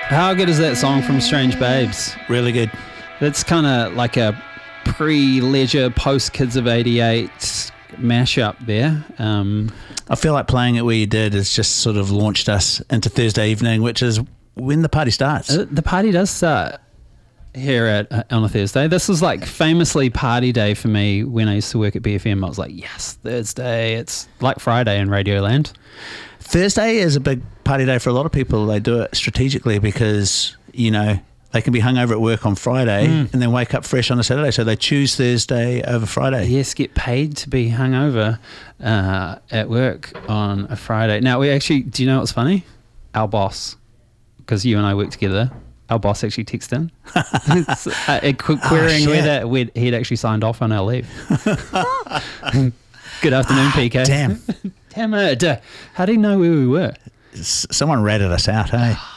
How good is that song from Strange Babes? Really good. It's kind of like a pre-Leisure, post-Kids of 88 mashup there. I feel like playing it where you did has just sort of launched us into Thursday evening, which is when the party starts. The party does start here on a Thursday. This is like famously party day for me when I used to work at BFM. I was like, yes, Thursday. It's like Friday in Radioland. Thursday is a big party day for a lot of people. They do it strategically because, you know, they can be hungover at work on Friday and then wake up fresh on a Saturday. So they choose Thursday over Friday. Yes, get paid to be hungover at work on a Friday. Now, we actually, do you know what's funny? Our boss, because you and I work together, our boss actually texted in querying whether he'd actually signed off on our leave. Good afternoon, PK. Damn. Damn it. How do you know where we were? Someone ratted us out, hey?